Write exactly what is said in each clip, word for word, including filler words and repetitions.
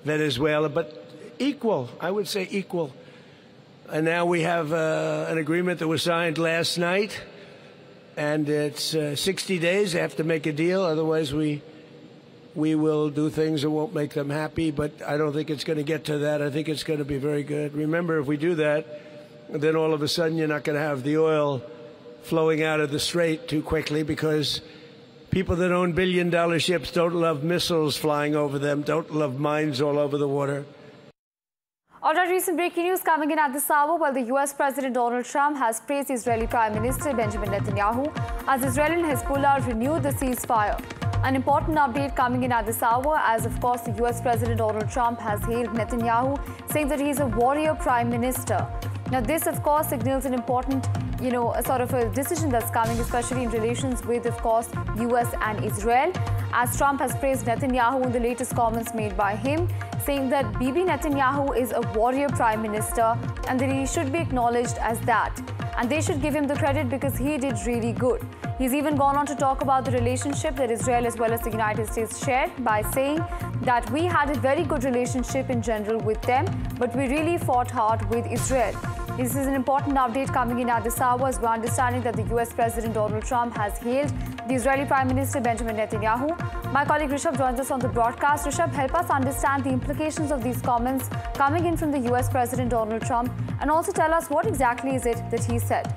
Venezuela, but equal, I would say equal. And now we have uh, an agreement that was signed last night, and it's uh, sixty days. They have to make a deal, otherwise we we will do things that won't make them happy. But I don't think it's going to get to that. I think it's going to be very good. Remember, if we do that, then all of a sudden you're not going to have the oil flowing out of the Strait too quickly, because people that own billion-dollar ships don't love missiles flying over them, don't love mines all over the water. All right, recent breaking news coming in at this hour. While the U S President Donald Trump has praised Israeli Prime Minister Benjamin Netanyahu as Israel and Hezbollah renewed the ceasefire. An important update coming in at this hour, as of course the U S President Donald Trump has hailed Netanyahu, saying that he is a warrior Prime Minister. Now this of course signals an important, you know, a sort of a decision that's coming, especially in relations with, of course, U S and Israel, as Trump has praised Netanyahu in the latest comments made by him, saying that Bibi Netanyahu is a warrior Prime Minister and that he should be acknowledged as that. And they should give him the credit because he did really good. He's even gone on to talk about the relationship that Israel as well as the United States shared by saying that we had a very good relationship in general with them, but we really fought hard with Israel. This is an important update coming in at this hour, as we're understanding that the U S President Donald Trump has hailed the Israeli Prime Minister Benjamin Netanyahu. My colleague Rishabh joins us on the broadcast. Rishabh, help us understand the implications of these comments coming in from the U S President Donald Trump, and also tell us what exactly is it that he said.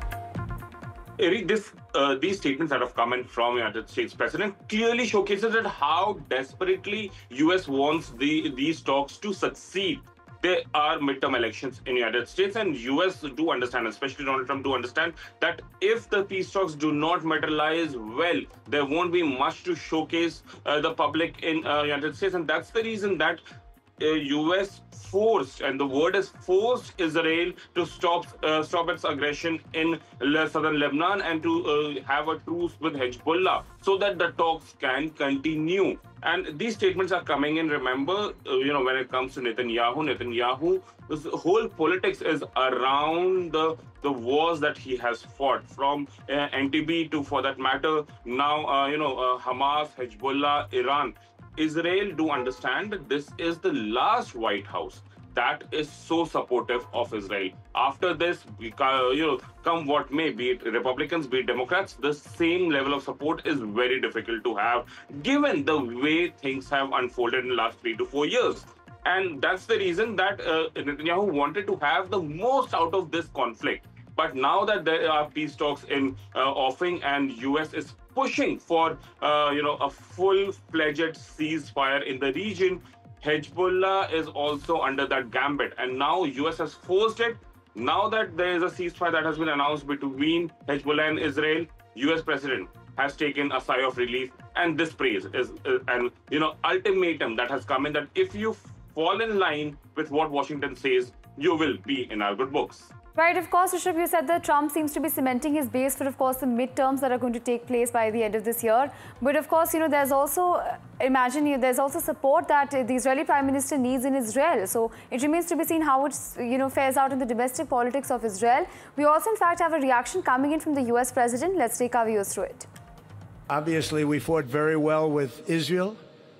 Eric, this, uh, these statements that have come in from the United States President clearly showcases that how desperately U S wants the, these talks to succeed. There are midterm elections in the United States, and U S do understand, especially Donald Trump do understand, that if the peace talks do not materialize well, there won't be much to showcase uh, the public in the uh, United States. And that's the reason that uh, U S forced, and the word is forced, Israel to stop uh, stop its aggression in southern Lebanon and to uh, have a truce with Hezbollah so that the talks can continue. And these statements are coming in, remember, uh, you know, when it comes to Netanyahu, Netanyahu, this whole politics is around the, the wars that he has fought, from uh, N T B to, for that matter, now, uh, you know, uh, Hamas, Hezbollah, Iran. Israel do understand that this is the last White House that is so supportive of Israel. After this, we, uh, you know, come what may, be it Republicans, be it Democrats, the same level of support is very difficult to have, given the way things have unfolded in the last three to four years. And that's the reason that uh, Netanyahu wanted to have the most out of this conflict. But now that there are peace talks in uh, offing, and U S is pushing for, uh, you know, a full-fledged ceasefire in the region, Hezbollah is also under that gambit. And now U S has forced it. Now that there is a ceasefire that has been announced between Hezbollah and Israel, U S President has taken a sigh of relief. And this praise is uh, an, you know, ultimatum that has come in, that if you fall in line with what Washington says, you will be in our good books. Right, of course, Rishabh, you said that Trump seems to be cementing his base for, of course, the midterms that are going to take place by the end of this year. But, of course, you know, there's also, imagine, you, there's also support that the Israeli Prime Minister needs in Israel. So it remains to be seen how it, you know, fares out in the domestic politics of Israel. We also, in fact, have a reaction coming in from the U S President. Let's take our views through it. Obviously, we fought very well with Israel,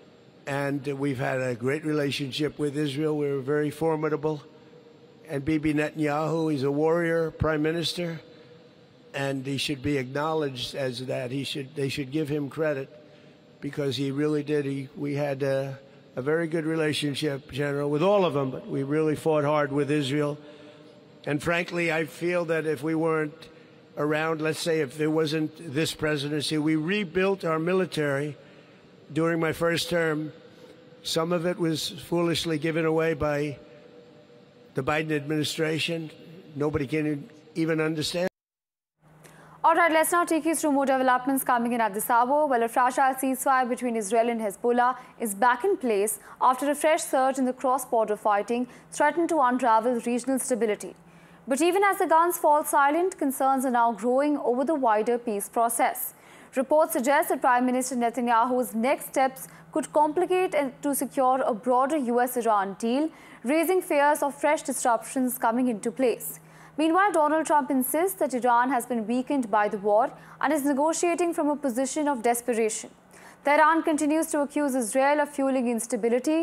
and we've had a great relationship with Israel. We were very formidable. And Bibi Netanyahu, he's a warrior prime minister, and he should be acknowledged as that. He should, they should give him credit, because he really did. He, we had a, a very good relationship, General, with all of them, but we really fought hard with Israel. And frankly, I feel that if we weren't around, let's say if there wasn't this presidency, we rebuilt our military during my first term. Some of it was foolishly given away by the Biden administration. Nobody can even understand. All right, let's now take you through more developments coming in at this hour. Well, a fragile ceasefire between Israel and Hezbollah is back in place after a fresh surge in the cross-border fighting threatened to unravel regional stability. But even as the guns fall silent, concerns are now growing over the wider peace process. Reports suggest that Prime Minister Netanyahu's next steps could complicate and to secure a broader U S Iran deal, raising fears of fresh disruptions coming into place. Meanwhile, Donald Trump insists that Iran has been weakened by the war and is negotiating from a position of desperation. Tehran continues to accuse Israel of fueling instability